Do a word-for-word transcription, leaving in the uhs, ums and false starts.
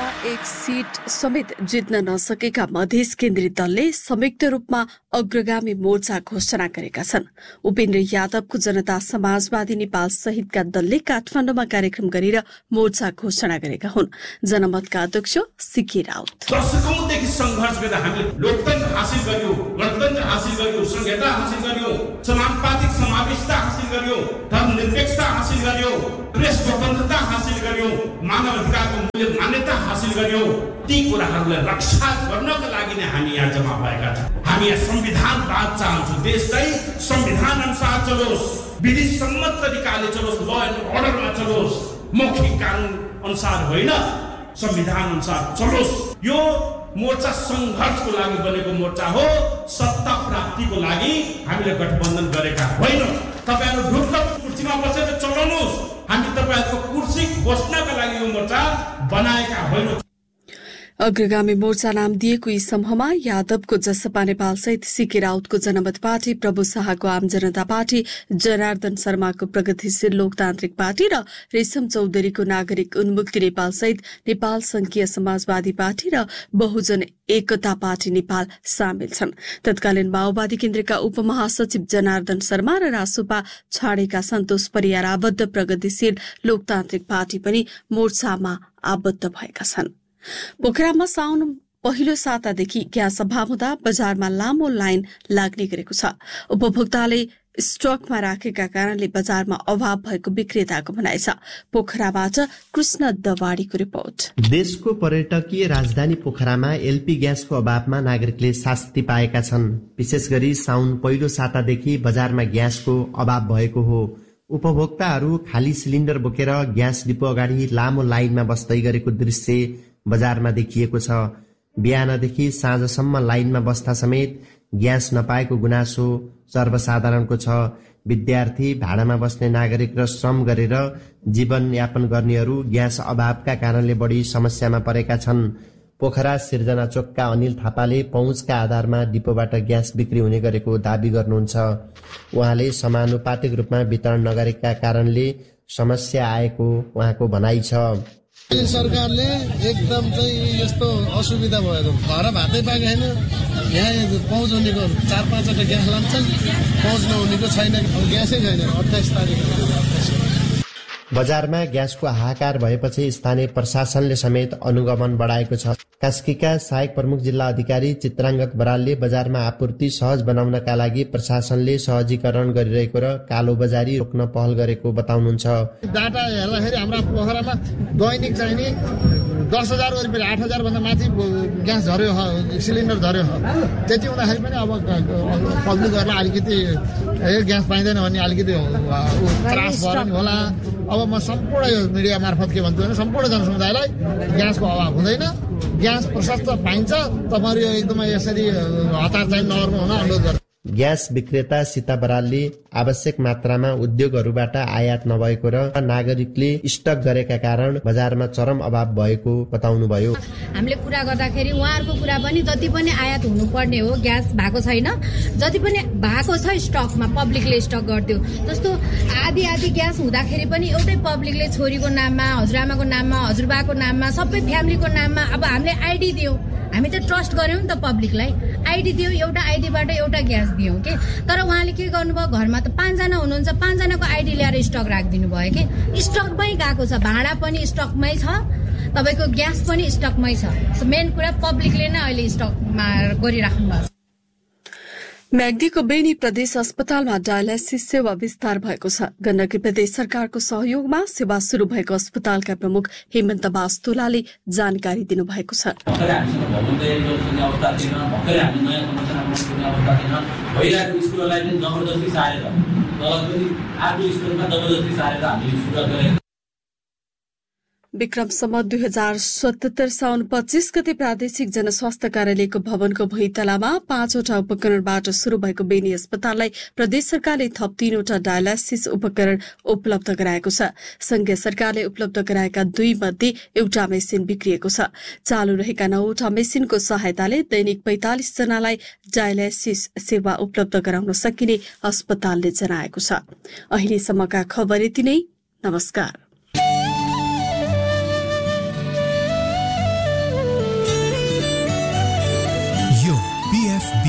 एक सीट समेत जित्न नसकेका मधेस केन्द्रित दलले संयुक्त रूपमा अग्रगामी मोर्चा घोषणा गरेका छन्। उपेन्द्र यादवको जनता समाजवादी नेपाल सहितका दलले काठमाडौँमा कार्यक्रम गरेर मोर्चा घोषणा गरेका हुन्। जनमतका अध्यक्ष सिके राउत दशकौंदेखि संघर्ष गर्दा हामीले लोकतन्त्र हासिल गर्यौं, गणतन्त्र हासिल गर्यौं, संहिता हासिल गर्यौं, समानुपातिक समावेशता हासिल गर्यौं, धर्मनिरपेक्षता हासिल गर्यौं, प्रेस स्वतन्त्रता हासिल गर्यौं, मानव अधिकारको मूल्य मान्यता हासिल गर्यौं। ती कुराहरूलाई रक्षा गर्नका लागि नै हामी यहाँ जम्मा भएका छौँ। हामी यहाँ संविधानवाद चाहन्छौँ। देश चाहिँ संविधान अनुसार चलोस्, विधि सम्मत तरिकाले चलोस्, ल एन्ड अर्डरमा चलोस्, मौखिक कानुन अनुसार होइन, संविधान अनुसार चलोस्। यो मोर्चा संघर्षको लागि बनेको मोर्चा हो, सत्ता प्राप्तिको लागि हामीले गठबन्धन गरेका होइनौँ। तपाईहरु ढुक्क कुर्सीमा बसेर चलाउनुस्, हामी तपाईहरुको कुर्सी बस्नका लागि यो मोर्चा बनाएका होइनौँ। अग्रगामी मोर्चा नाम दिएको यी समूहमा यादवको जसपा नेपाल सहित सिके राउतको जनमत पार्टी, प्रभु शाहको आम जनता पार्टी, जनार्दन शर्माको प्रगतिशील लोकतान्त्रिक पार्टी र रेशम चौधरीको नागरिक उन्मुक्ति नेपाल सहित नेपाल संघीय समाजवादी पार्टी र बहुजन एकता पार्टी नेपाल सामेल छन्। तत्कालीन माओवादी केन्द्रका उपमहासचिव जनार्दन शर्मा र रासोपा छाडेका सन्तोष परियार आबद्ध प्रगतिशील लोकतान्त्रिक पार्टी पनि मोर्चामा आबद्ध भएका छन्। पोखरामा साउन पहिलो सातादेखि ग्यास अभाव हुँदा बजारमा लामो लाइन लाग्ने गरेको छ। उपभोक्ताले स्टकमा राखेका कारणले बजारमा अभाव भएको विक्रेताको भनाइ छ। पोखराबाट कृष्ण दवाडीको रिपोर्ट। देशको पर्यटकीय राजधानी पोखरामा एलपी ग्यासको अभावमा नागरिकले शास्ति पाएका छन्। विशेष गरी साउन पहिलो सातादेखि बजारमा ग्यासको अभाव भएको हो। उपभोक्ताहरू खाली सिलिन्डर बोकेर ग्यास डिपो अगाडि लामो लाइनमा बस्दै गरेको दृश्य बजारमा देखिएको छ। बिहानदेखि साँझसम्म लाइनमा बस्दा समेत ग्यास नपाएको गुनासो सर्वसाधारणको छ। विद्यार्थी, भाडामा बस्ने नागरिक र श्रम गरेर जीवनयापन गर्नेहरू ग्यास अभावका कारणले बढी समस्यामा परेका छन्। पोखरा सिर्जना चोकका अनिल थापाले पहुँचका आधारमा डिपोबाट ग्यास बिक्री हुने गरेको दावी गर्नुहुन्छ। उहाँले समानुपातिक रूपमा वितरण नगरेका कारणले समस्या आएको उहाँको भनाइ छ। सरकारले एकदम चाहिँ यस्तो असुविधा भयो। घर भातै पाएको छैन। यहाँ पहुँच हुनेको चार पाँचवटा ग्यास लान्छन्, पहुँच नहुनेको छैन, ग्यासै छैन। अट्ठाइस तारिक बजारमा ग्यासको हाहाकार भएपछि स्थानीय प्रशासनले समेत अनुगमन बढाएको छ। कास्कीका सहायक प्रमुख जिल्ला अधिकारी चित्राङ्गक बरालले बजारमा आपूर्ति सहज बनाउनका लागि प्रशासनले सहजीकरण गरिरहेको र कालो बजारी रोक्न पहल गरेको बताउनुहुन्छ। डाटा हेर्दाखेरि हाम्रा पोखरामा दैनिक चाहिने दस हजार वरिपरि आठ हजार भन्दा माथि ग्यास झर्यो, सिलिन्डर झर्यो। त्यति हुँदाखेरि पनि अब पब्लिकहरूलाई अलिकति ग्यास पाइँदैन भन्ने अलिकति त्रास भयो नि होला। अब म सम्पूर्ण यो मिडिया मार्फत के भन्छु भने सम्पूर्ण जनसमुदायलाई ग्यासको अभाव हुँदैन, ग्यास प्रशस्त पाइन्छ। तपाईँहरू यो एकदमै यसरी हतार चाहिँ नगर्नु हुन अनुरोध गर्छु। ग्यास विक्रेता सीता बरालले आवश्यक मात्रामा उद्योगहरूबाट आयात नभएको र नागरिकले स्टक गरेका कारण बजारमा चरम अभाव भएको बताउनुभयो। हामीले कुरा गर्दाखेरि उहाँहरूको कुरा पनि जति पनि आयात हुनुपर्ने हो ग्यास भएको छैन, जति पनि भएको छ स्टकमा पब्लिकले स्टक गर्थ्यो। जस्तो आधी आधी ग्यास हुँदाखेरि पनि एउटै पब्लिकले छोरीको नाममा, हजुरआमाको नाममा, हजुरबाको नाममा, सबै फ्यामिलीको नाममा अब हामीले आइडी दियौँ। हामी त ट्रस्ट गर्यौँ नि त पब्लिकलाई, आइडी दियौँ, एउटा आइडीबाट एउटा ग्यास दियौँ के। तर उहाँले के गर्नुभयो, घरमा त पाँचजना हुनुहुन्छ, पाँचजनाको आइडी ल्याएर स्टक राखिदिनु भयो कि। स्टकमै गएको छ, भाडा पनि स्टकमै छ, तपाईँको ग्यास पनि स्टकमै छ। मेन कुरा पब्लिकले नै अहिले स्टकमा गरिराख्नु भएको छ। म्याग्दीको बेनी प्रदेश अस्पतालमा डायलाइसिस सेवा विस्तार भएको छ। गण्डकी प्रदेश सरकारको सहयोगमा सेवा शुरू भएको अस्पतालका प्रमुख हेमन्त बास्तोलाले जानकारी दिनुभएको छ। विक्रम सम्म दुई हजार सतहत्तर साउन पच्चीस गते प्रादेशिक जनस्वास्थ्य कार्यालयको भवनको भुइँतलामा पाँचवटा उपकरणबाट शुरू भएको बेनी अस्पताललाई प्रदेश सरकारले थप तीनवटा डायलाइसिस उपकरण उपलब्ध गराएको छ। संघीय सरकारले उपलब्ध गराएका दुई मध्ये एउटा मेसिन बिग्रिएको छ। चालू रहेका नौवटा मेसिनको सहायताले दैनिक पैंतालिस जनालाई डायलाइसिस सेवा उपलब्ध गराउन सकिने अस्पतालले जनाएको छ। अहिलेसम्मका खबर यति नै। नमस्कार। पीएफ